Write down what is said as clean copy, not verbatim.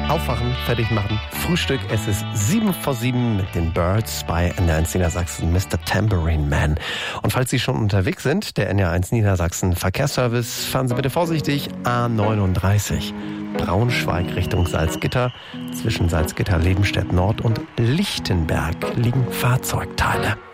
Aufwachen, fertig machen, Frühstück. Es ist 7:07 mit den Birds bei NR1 Niedersachsen, Mr. Tambourine Man. Und falls Sie schon unterwegs sind, der NR1 Niedersachsen Verkehrsservice, fahren Sie bitte vorsichtig. A39, Braunschweig Richtung Salzgitter. Zwischen Salzgitter, Lebenstedt Nord und Lichtenberg liegen Fahrzeugteile.